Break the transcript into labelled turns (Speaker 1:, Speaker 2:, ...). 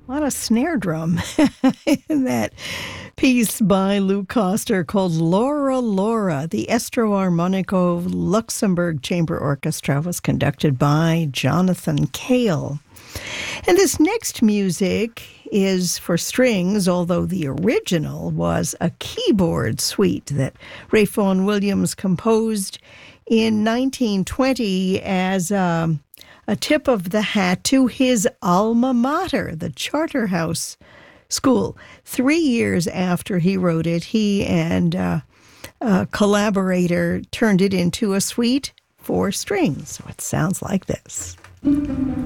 Speaker 1: A lot of snare drum in that piece by Lou Koster called Laura Laura. The Estro Armonico Luxembourg Chamber Orchestra was conducted by Jonathan Cale. And this next music is for strings, although the original was a keyboard suite that Ralph Vaughan Williams composed in 1920 as a tip of the hat to his alma mater, the Charterhouse School. 3 years after he wrote it, he and a collaborator turned it into a suite for strings. So it sounds like this.